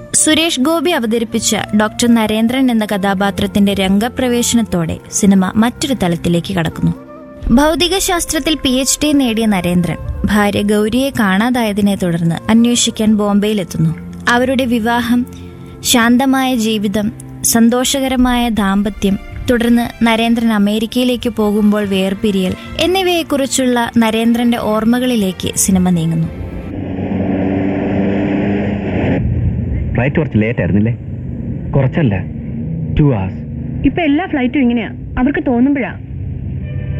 സുരേഷ് ഗോപി അവതരിപ്പിച്ച ഡോക്ടർ നരേന്ദ്രൻ എന്ന കഥാപാത്രത്തിന്റെ രംഗപ്രവേശനത്തോടെ സിനിമ മറ്റൊരു തലത്തിലേക്ക് കടക്കുന്നു. ഭൗതികശാസ്ത്രത്തിൽ PhD നേടിയ നരേന്ദ്രൻ ഭാര്യ ഗൗരിയെ കാണാതായതിനെ തുടർന്ന് അന്വേഷിക്കാൻ ബോംബെയിലെത്തുന്നു. അവരുടെ വിവാഹം, ശാന്തമായ ജീവിതം, സന്തോഷകരമായ ദാമ്പത്യം, തുടർന്ന് നരേന്ദ്രൻ അമേരിക്കയിലേക്ക് പോകുമ്പോൾ വേർപിരിയൽ എന്നിവയെക്കുറിച്ചുള്ള നരേന്ദ്രന്റെ ഓർമ്മകളിലേക്ക് സിനിമ നീങ്ങുന്നു. ഫ്ലൈറ്റ് കുറച്ച് ലേറ്റ് ആയിരുന്നില്ലേ? കുറച്ചല്ല, 2 hours. ഇപ്പൊ എല്ലാ ഫ്ലൈറ്റും ഇങ്ങനെയാ, അവർക്ക് തോന്നുമ്പോഴാ.